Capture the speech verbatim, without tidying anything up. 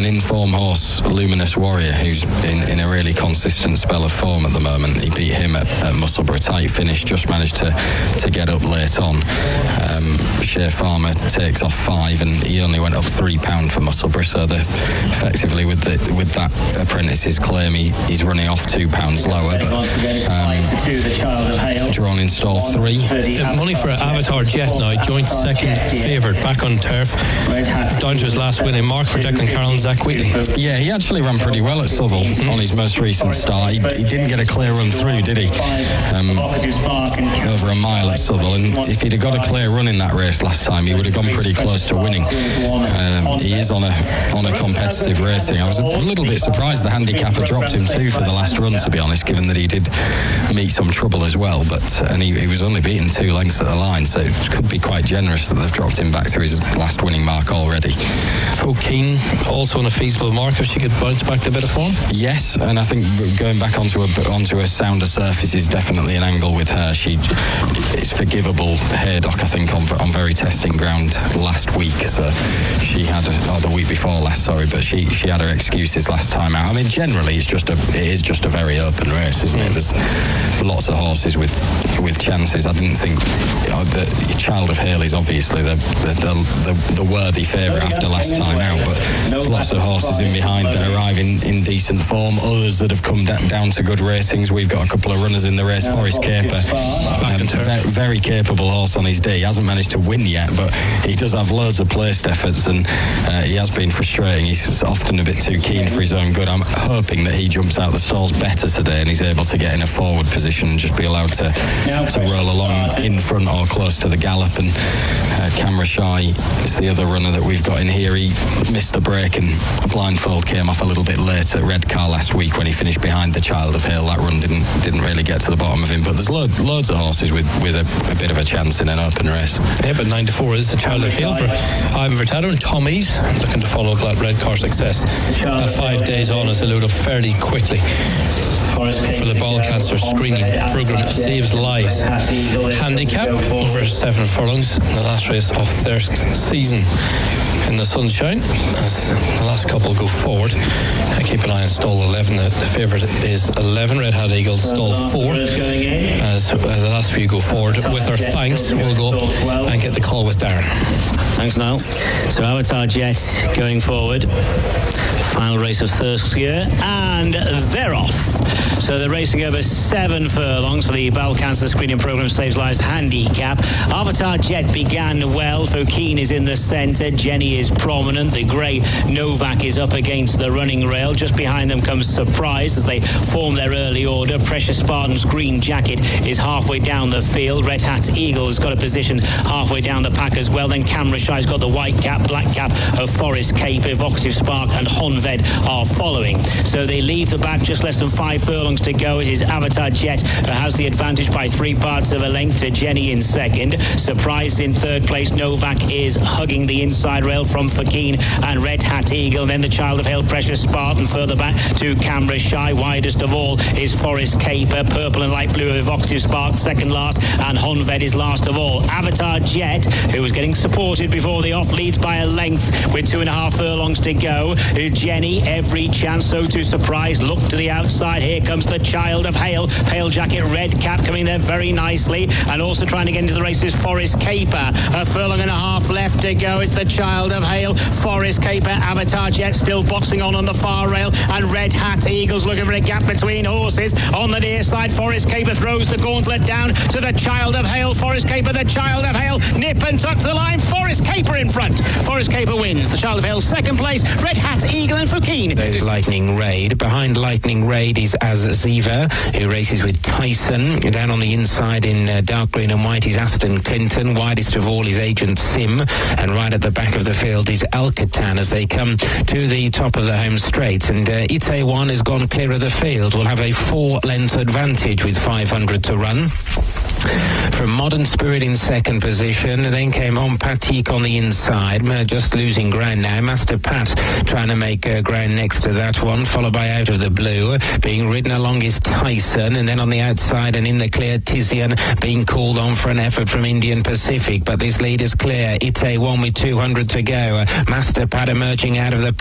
an in-form horse, Luminous Warrior, who's in, in a really consistent spell of form at the moment. He beat him at, at Musselburgh, tight finish, just managed to, to get up late on. Um, Shea Farmer takes off five, and he only went up three pound for Musselburgh, so the, effectively with the with that apprentice's claim, he, he's running off two pounds lower, but um, drawn in stall three. Uh, money for Avatar Jet now, joint second favourite, back on turf, down to his last winning mark for Declan Carroll and Zach Wheatley. Yeah, he actually ran pretty well at Southall mm-hmm. on his most recent start. He, he didn't get a clear run through, did he? Um, over a mile at Southall, and if he'd have got a clear run in that race last time, he would have gone pretty close to winning. Um, he is on a on a competitive rating. I was a little bit surprised the handicapper dropped him too for the last run, to be honest, given that he did meet some trouble as well, but and he, he was only beaten two lengths at the line, so it could be quite generous that they've dropped him back to his last winning mark already. Fokeen also on a feasible mark if she could bounce back to a bit of form. Yes, and I think going back onto a onto a sounder surface is definitely an angle with her. She it's forgivable Haydock, I think, on on very testing ground last week. So she had a, or the week before last, sorry, but she she had her excuses last time out. I mean, generally it's just a it is just a very open race, isn't it? There's lots of horses with with chances. I didn't think you know, the Child of Hale is obviously the the, the, the, the worthy favourite after last time out, but there's lots of horses in behind that arrive in, in decent form, others that have come da- down to good ratings. We've got a couple of runners in the race. Forest Caper, um, very, very capable horse on his day. He hasn't managed to win yet, but he does have loads of placed efforts, and uh, he has been frustrating. He's often a bit too keen for his own good. I'm hoping that he jumps out the stalls better today and he's able to get in a forward position and just be allowed to to roll along in front or close to the gallop. And uh, Camera Shy is the other runner that we've got in here. He missed the break, and Blindfold came off a little bit late at Redcar last week when he finished behind the Child of Hale. That run didn't didn't really get to the bottom of him, but there's lo- loads of horses with, with a, a bit of a chance in an open race. Yeah, but nine to four is the Child of Hale for Ivan Furtado, and Tommy's looking to follow Glad Redcar success. Uh, five days on has load up fairly quickly for the ball cancer screening programme. Saves lives. Handicap over seven furlongs in the last race of their season in the sunshine as the last couple go forward. I keep an eye on stall eleven. The, the favourite is eleven, Red Hat Eagle, stall four. As uh, the last few go forward, with our thanks, we'll go up and get the call with Darren. Thanks, Niall. So Avatar Jet going forward. Final race of Thirsk year, and they're off. So they're racing over seven furlongs for the bowel cancer screening programme Saves Lives handicap. Avatar Jet began well. Fokeen is in the centre. Jenny is prominent. The grey Novak is up against the running rail. Just behind them comes Surprise as they form their early order. Precious Spartan's green jacket is halfway down the field. Red Hat Eagle has got a position halfway down the pack as well. Then Camera Shy's got the white cap, black cap of Forest Cape, Evocative Spark and Honved are following. So they leave the back just less than five furlongs to go. It is Avatar Jet who has the advantage by three parts of a length to Jenny in second. Surprise in third place. Novak is hugging the inside rail from Fokeen and Red Hat Eagle. Then the Child of Hale, Precious Spartan further back to Camera Shy. Widest of all is Forest Caper. Purple and light blue Evocative Spark second last, and Honved is last of all. Avatar Jet, who was getting supported before the off, leads by a length with two and a half furlongs to go. Jenny, every chance so to Surprise. Look to the outside. Here comes the Child of Hale. Pale jacket, red cap coming there very nicely. And also trying to get into the race is Forest Caper. A furlong and a half left to go. It's the Child of Hale, Forest Caper, Avatar Jet still boxing on on the far rail. And Red Hat Eagles looking for a gap between horses. On the near side, Forest Caper throws the gauntlet down to the Child of Hale. Forest Caper, the Child of Hale. Nip and tuck to the line. Forest Caper in front. Forest Caper wins. The Child of Hale second place. Red Hat Eagle and Fokeen. There's Lightning Raid. Behind Lightning Raid is Aziva, who races with Tyson. Down on the inside in uh, dark green and white is Aston Clinton. Widest of all is Agent Sim. And right at the back of the field is Alcatan as they come to the top of the home straight. And uh, Ite One has gone clear of the field. Will have a four-length advantage with five hundred to run. From Modern Spirit in second position, then came on Patik on the inside, uh, just losing ground now. Master Pat trying to make uh, ground next to that one, followed by Out of the Blue. Being ridden along is Tyson, and then on the outside and in the clear, Tizian being called on for an effort from Indian Pacific, but this lead is clear. Ite One with two hundred to go. Uh, Master Pat emerging out of the